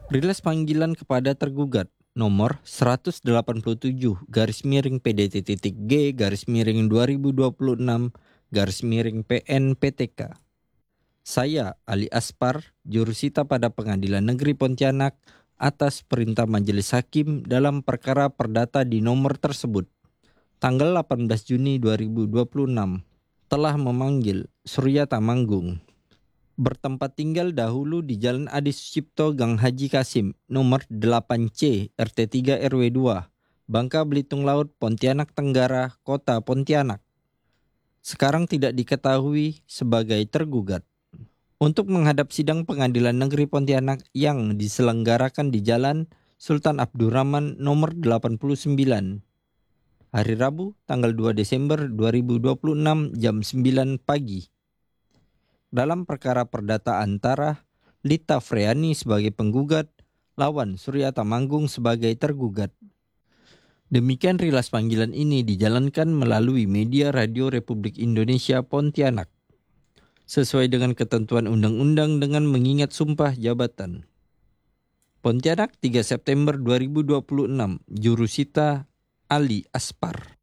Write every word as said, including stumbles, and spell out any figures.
Rilis panggilan kepada tergugat nomor seratus delapan puluh tujuh garis miring P D T titik G garis miring dua ribu dua puluh enam garis miring P N P T K. Saya, Ali Aspar, jurusita pada Pengadilan Negeri Pontianak atas perintah Majelis Hakim dalam perkara perdata di nomor tersebut, tanggal delapan belas Juni dua ribu dua puluh enam, telah memanggil Surya Tamanggung, bertempat tinggal dahulu di Jalan Adi Sucipto Gang Haji Kasim, nomor delapan C, R T tiga R W dua, Bangka Belitung Laut, Pontianak Tenggara, Kota Pontianak. Sekarang tidak diketahui sebagai tergugat. Untuk menghadap sidang Pengadilan Negeri Pontianak yang diselenggarakan di Jalan Sultan Abdurrahman nomor delapan puluh sembilan, hari Rabu tanggal dua Desember dua ribu dua puluh enam jam sembilan pagi. Dalam perkara perdata antara Lita Freani sebagai penggugat lawan Surya Tamanggung sebagai tergugat. Demikian rilas panggilan ini dijalankan melalui media Radio Republik Indonesia Pontianak, sesuai dengan ketentuan undang-undang dengan mengingat sumpah jabatan. Pontianak tiga September dua ribu dua puluh enam, Jurusita Ali Aspar.